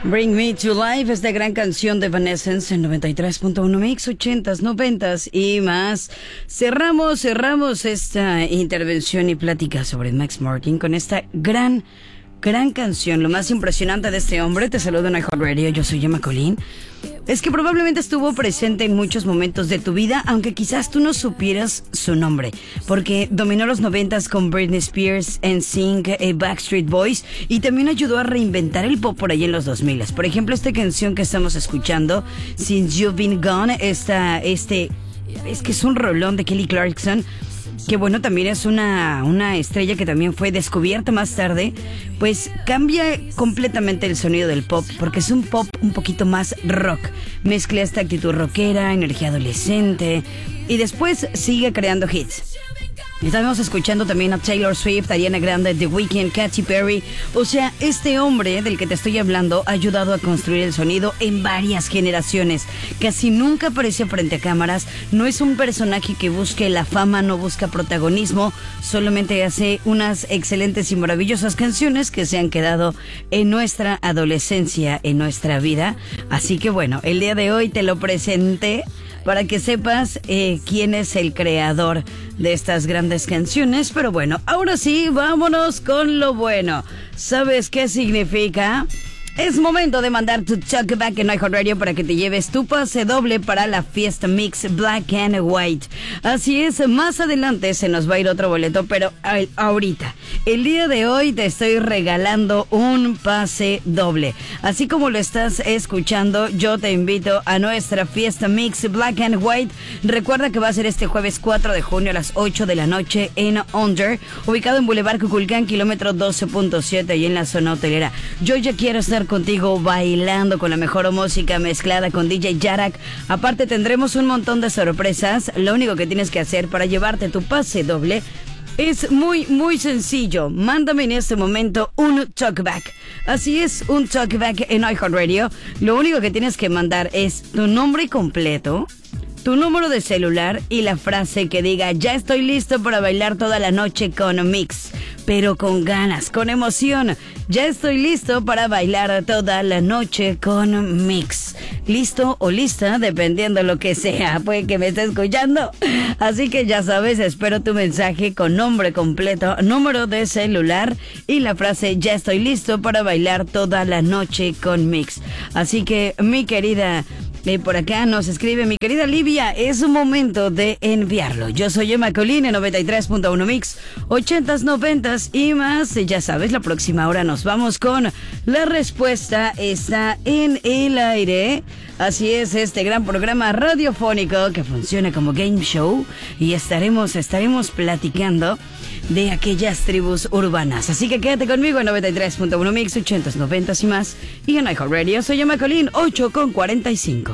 Bring Me to Life, esta gran canción de Evanescence en 93.1 Mix, 80s, 90s y más. Cerramos esta intervención y plática sobre Max Martin con esta gran canción. Lo más impresionante de este hombre, te saludo en iHeartRadio, yo soy Emma Colín, es que probablemente estuvo presente en muchos momentos de tu vida, aunque quizás tú no supieras su nombre, porque dominó los 90s con Britney Spears, NSYNC, Backstreet Boys, y también ayudó a reinventar el pop por ahí en los 2000s. Por ejemplo, esta canción que estamos escuchando, Since You've Been Gone, es que es un rolón de Kelly Clarkson, que bueno, también es una estrella que también fue descubierta más tarde. Pues cambia completamente el sonido del pop, porque es un pop un poquito más rock. Mezcla esta actitud rockera, energía adolescente, y después sigue creando hits. Estamos escuchando también a Taylor Swift, Ariana Grande, The Weeknd, Katy Perry. O sea, este hombre del que te estoy hablando ha ayudado a construir el sonido en varias generaciones. Casi nunca aparece frente a cámaras. No es un personaje que busque la fama, no busca protagonismo. Solamente hace unas excelentes y maravillosas canciones que se han quedado en nuestra adolescencia, en nuestra vida. Así que bueno, el día de hoy te lo presenté para que sepas quién es el creador de estas grandes canciones. Pero bueno, ahora sí, vámonos con lo bueno. ¿Sabes qué significa? Es momento de mandar tu Talk Back en iHeartRadio para que te lleves tu pase doble para la Fiesta Mix Black and White. Así es, más adelante se nos va a ir otro boleto, pero ahorita, el día de hoy te estoy regalando un pase doble. Así como lo estás escuchando, yo te invito a nuestra Fiesta Mix Black and White. Recuerda que va a ser este jueves 4 de junio a las 8 de la noche en Under, ubicado en Boulevard Cuculcán, kilómetro 12.7, y en la zona hotelera. Yo ya quiero estar contigo bailando con la mejor música mezclada con DJ Yarak. Aparte tendremos un montón de sorpresas. Lo único que tienes que hacer para llevarte tu pase doble es muy sencillo. Mándame en este momento un talkback. Así es, un talkback en iHeartRadio. Lo único que tienes que mandar es tu nombre completo, tu número de celular y la frase que diga: ya estoy listo para bailar toda la noche con Mix, pero con ganas, con emoción. Ya estoy listo para bailar toda la noche con Mix. Listo o lista, dependiendo lo que sea, puede que me esté escuchando. Así que ya sabes, espero tu mensaje con nombre completo, número de celular y la frase: ya estoy listo para bailar toda la noche con Mix. Así que, mi querida, por acá nos escribe mi querida Livia, es un momento de enviarlo. Yo soy Emma Colín en 93.1 Mix, 80s, 90s y más. Ya sabes, la próxima hora nos vamos con La Respuesta Está en el Aire. Así es, este gran programa radiofónico que funciona como game show, y estaremos platicando de aquellas tribus urbanas. Así que quédate conmigo en 93.1 Mix, 80s, 90s y más. Y en iHeartRadio soy Emma Colín, 8:45.